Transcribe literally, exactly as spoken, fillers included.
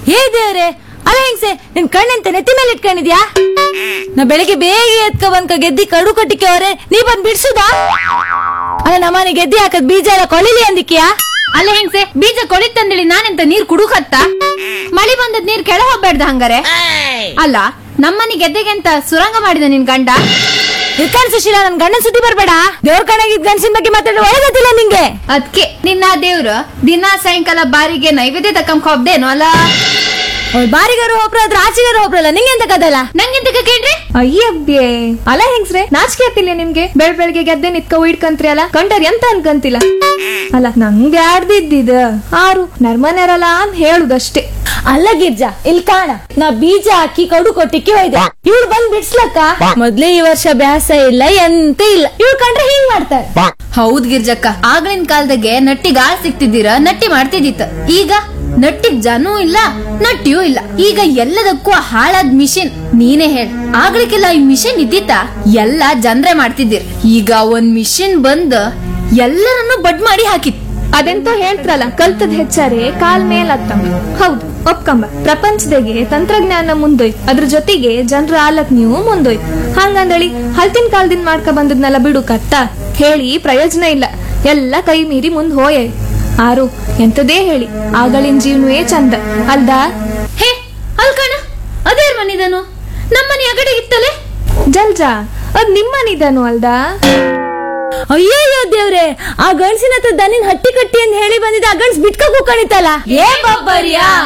ಹೇ ದೇವ್ರೆ, ಅಲ್ಲ ಹೆಂಗ್ಸೆ ನಿನ್ ಕಣ್ಣಂತ ನೆತ್ತಿ ಮೇಲೆ ಇಟ್ಕೊಂಡಿದ್ಯಾ? ನಾ ಬೆಳಿಗ್ಗೆ ಬೇಗ ಎತ್ಕ ಬಂದ್ಕ ಗೆದ್ದಿ ಕಡು ಕಟ್ಟಿಕೆ ಅವ್ರೆ, ನೀ ಬಂದ್ ಬಿಡ್ಸುದಾ? ಅಲ್ಲ ನಮ್ಮನೆ ಗೆದ್ದಿ ಹಾಕದ್ ಬೀಜ ಎಲ್ಲ ಕೊಳಿಲಿ ಅಂದಿಕ್ಯಾ? ಅಲ್ಲ ಹೆಂಗ್ಸೆ, ಬೀಜ ಕೊಳಿತಂದೇಳಿ ನಾನೆಂತ ನೀರ್ ಕುಡುಕತ್ತ? ಮಳಿ ಬಂದದ್ ನೀರ್ ಕೆಳ ಹೋಗ್ಬೇಡ್ದ ಹಂಗಾರೆ? ಅಲ್ಲ ನಮ್ಮನೆ ಗೆದ್ದೆಗೆ ಅಂತ ಸುರಂಗ ಮಾಡಿದ ನಿನ್ ಗಂಡ? ಇರ್ಕಾನ್ ಸುಶೀಲ, ನನ್ ಗಂಡನ್ ಸುದ್ದಿ ಬರ್ಬೇಡ. ದೇವ್ರ ಕಣಗಿದ್ ಗಂಡಸಿನ ಬಗ್ಗೆ ಮಾತಾಡೋ ಒಳಗತ್ತಿಲ್ಲ ನಿಂಗೆ. ಅದ್ಕೆ ನಿನ್ನ ದೇವ್ರು ದಿನಾ ಸಾಯಂಕಾಲ ಬಾರಿಗೆ ನೈವೇದ್ಯ ತಕ್ಕಂಕ ಹೋಗ್ದೇನೋ ಅಲ್ಲ? ಬಾರಿಗಾರು ಒಬ್ರು ಅದ್ರ ಆಚೆಗಾರು ಒಬ್ರಲ್ಲ, ನಿಂಗೆ ಎಂತ ಕದಲ್ಲ? ನಂಗೆಂತ ಕೇಳ್ರಿ? ಅಯ್ಯಬ್ಯೆ, ಅಲ್ಲ ಹೆಂಗ್ಸ್ರೆ, ನಾಚಿಕೆ ಆಗ್ತಿಲ್ಲ ನಿಮ್ಗೆ? ಬೆಳ್ ಬೆಳಗ್ಗೆ ಗೆದ್ದೆ ನಿತ್ಕ ಇಡ್ಕಂತ್ರಿ ಅಲ್ಲ, ಕಂಡರ್ ಎಂತ ಅನ್ಕಂತಿಲ್ಲ. ಅಲ್ಲ ನಂಗೆ ಆಡ್ದಿದ್ದಿದ ಆರು ನರ್ಮನೆರಲ್ಲ ಅಂತ ಹೇಳುದಷ್ಟೇ. ಅಲ್ಲ ಗಿರ್ಜಾ, ಇಲ್ಲಿ ಕಾಣ, ನಾ ಬೀಜ ಹಾಕಿ ಕಡು ಕೊಟ್ಟಿಕ್ಕೆ ಹೋಯ್ದೆ, ಇವ್ಳು ಬಂದ್ ಬಿಡ್ಸ್ಲಕ್ಕ. ಮೊದ್ಲೇ ಈ ವರ್ಷ ಬ್ಯಾಸ ಇಲ್ಲ ಎಂತ ಇಲ್ಲ, ಇವ್ಳು ಕಂಡ್ರೆ ಹಿಂಗ್ ಮಾಡ್ತಾರೆ. ಹೌದ್ ಗಿರ್ಜಕ್ಕ, ಆಗ್ಲಿನ ಕಾಲದಾಗೆ ನಟ್ಟಿಗ್ ಆಳ್ ಸಿಕ್ತಿದ್ದೀರ, ನಟ್ಟಿ ಮಾಡ್ತಿದ್ದಿತ್ತ. ಈಗ ನಟ್ಟಿಗ್ ಜನೂ ಇಲ್ಲ, ನಟ್ಟಿಯೂ ಇಲ್ಲ. ಈಗ ಎಲ್ಲದಕ್ಕೂ ಹಾಳಾದ್ ಮಿಷಿನ್. ನೀನೇ ಹೇಳ್, ಆಗ್ಲಿಕ್ಕೆಲ್ಲ ಈ ಮಿಷಿನ್ ಇದ್ದಿತ್ತ? ಎಲ್ಲ ಜನ್ರೆ ಮಾಡ್ತಿದ್ದೀರ್. ಈಗ ಒಂದ್ ಮಿಷಿನ್ ಬಂದ್ ಎಲ್ಲರನ್ನು ಬಡ್ ಮಾಡಿ ಹಾಕಿತ್. ಅದೆಂತೋ ಹೇಳ್ತಾರಲ್ಲ, ಕಲ್ತದ್ ಹೆಚ್ಚಾರೆ ಕಾಲ್ ಮೇಲ್ ಹತ್ತಂಬ. ಹೌದು, ಒಪ್ಕಂಬ. ಪ್ರಪಂಚದಾಗೆ ತಂತ್ರಜ್ಞಾನ ಮುಂದೋಯ್ತು, ಅದ್ರ ಜೊತೆಗೆ ಜನರ ಆಲಕ್ ನೀವು ಮುಂದೋಯ್ತು. ಹಂಗಂದಳಿ ಹಲ್ತಿನ ಕಾಲದಿಂದ ಮಾಡ್ಕ ಬಂದದ್ನೆಲ್ಲ ಬಿಡು ಕತ್ತ ಹೇಳಿ ಪ್ರಯೋಜನ ಇಲ್ಲ. ಎಲ್ಲ ಕೈ ಮೀರಿ ಮುಂದ್ ಹೋಯೆ. ಆರು ಎಂತದೇ ಹೇಳಿ, ಆಗಳಿನ ಜೀವನವೇ ಚಂದ ಅಲ್ದಾ? ಹೇ ಅಲ್ಕಣ, ಅದೇರ್ ಮನಿದನು? ನಮ್ಮನೆ ಅಗಡೆ ಇತ್ತಲೆ ಜಲ್ಜಾ, ಅದ್ ನಿಮ್ಮನಿದನು ಅಲ್ದಾ? ಅಯ್ಯಯ್ಯೋ ದೇವ್ರೆ, ಆ ಗಂಡ್ಸಿನ ಹತ್ರ ದನಿನ್ ಹಟ್ಟಿ ಕಟ್ಟಿ ಅಂತ ಹೇಳಿ ಬಂದಿದ್ದ ಆ ಗಂಡ್ಸ್ ಬಿಟ್ಕ ಕೂಕಣಿತಲ್ಲ. ಏ ಬಬ್ಬರಿಯಾ!